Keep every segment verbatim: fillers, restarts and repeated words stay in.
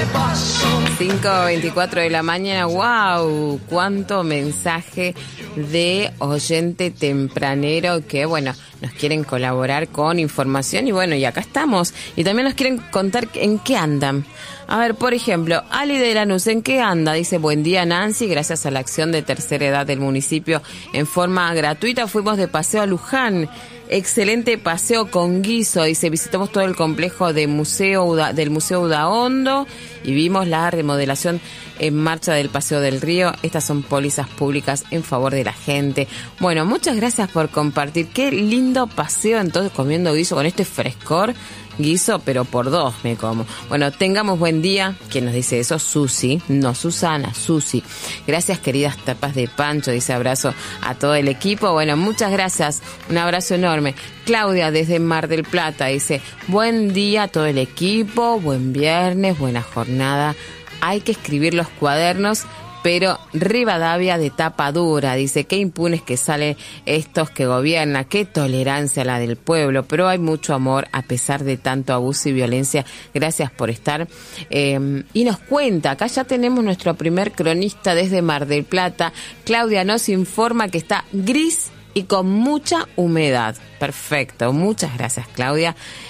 cinco veinticuatro de la mañana, wow, cuánto mensaje de oyente tempranero que, bueno, nos quieren colaborar con información y bueno, y acá estamos. Y también nos quieren contar en qué andan. A ver, por ejemplo, Ali de Lanús, ¿en qué anda? Dice, buen día Nancy, gracias a la acción de tercera edad del municipio en forma gratuita fuimos de paseo a Luján. Excelente paseo con guiso, dice, visitamos todo el complejo de museo del Museo Udaondo y vimos la remodelación en marcha del Paseo del Río. Estas son pólizas públicas en favor de la gente. Bueno, muchas gracias por compartir. Qué lindo paseo entonces comiendo guiso con este frescor. Guiso, pero por dos me como. Bueno, tengamos buen día. ¿Quién nos dice eso? Susi, no Susana, Susi. Gracias, queridas tapas de Pancho. Dice abrazo a todo el equipo. Bueno, muchas gracias. Un abrazo enorme. Claudia, desde Mar del Plata, dice, buen día a todo el equipo, buen viernes, buena jornada. Hay que escribir los cuadernos, pero Rivadavia de tapa dura, dice, qué impunes que salen estos que gobiernan, qué tolerancia la del pueblo, pero hay mucho amor a pesar de tanto abuso y violencia. Gracias por estar. Eh, y nos cuenta, acá ya tenemos nuestro primer cronista desde Mar del Plata. Claudia nos informa que está gris y con mucha humedad. Perfecto, muchas gracias, Claudia.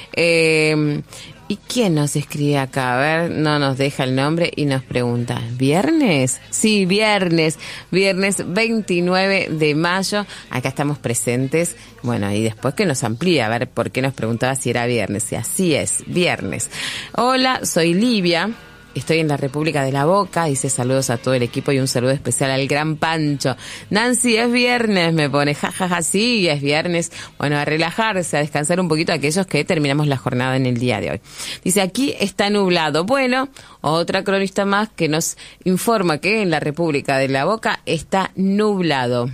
Eh, ¿Y quién nos escribe acá? A ver, no nos deja el nombre y nos pregunta, ¿viernes? Sí, viernes, viernes veintinueve de mayo, acá estamos presentes. Bueno, y después que nos amplíe, a ver por qué nos preguntaba si era viernes. Y así es, viernes. Hola, soy Livia. Estoy en la República de la Boca, dice saludos a todo el equipo y un saludo especial al gran Pancho. Nancy, es viernes, me pone, jajaja, ja, ja, sí, es viernes. Bueno, a relajarse, a descansar un poquito aquellos que terminamos la jornada en el día de hoy. Dice, aquí está nublado. Bueno, otra cronista más que nos informa que en la República de la Boca está nublado.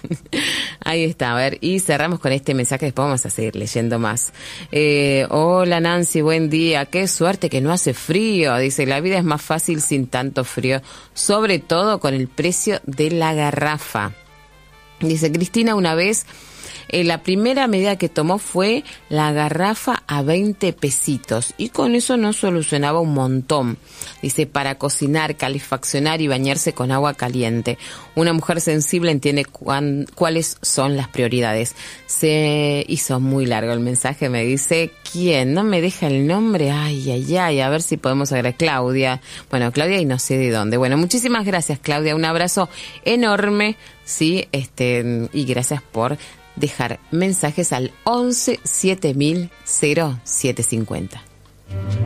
Ahí está, a ver, y cerramos con este mensaje, después vamos a seguir leyendo más. Eh, hola Nancy, buen día, qué suerte que no hace frío, dice, la vida es más fácil sin tanto frío, sobre todo con el precio de la garrafa. Dice Cristina, una vez Eh, la primera medida que tomó fue la garrafa a veinte pesitos y con eso no solucionaba un montón. Dice, para cocinar, calefaccionar y bañarse con agua caliente. Una mujer sensible entiende cuán, cuáles son las prioridades. Se hizo muy largo el mensaje, me dice, ¿quién? ¿No me deja el nombre? Ay, ay, ay, a ver si podemos agregar. Claudia. Bueno, Claudia y no sé de dónde. Bueno, muchísimas gracias, Claudia. Un abrazo enorme, sí, este, y gracias por dejar mensajes al once siete mil cero siete cincuenta.